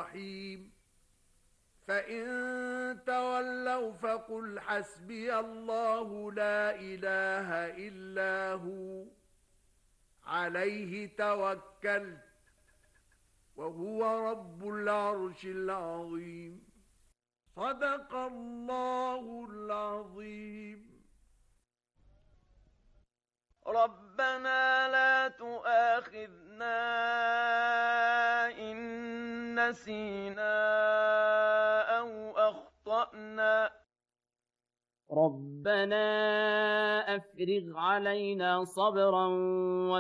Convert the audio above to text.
رحيم فإن تولوا فقل حسبي الله لا إله إلا هو عليه توكلت وهو رب العرش العظيم صدق الله العظيم. ربنا لا تؤاخذنا إن نسينا أو أخطأنا ربنا أفرغ علينا صبرا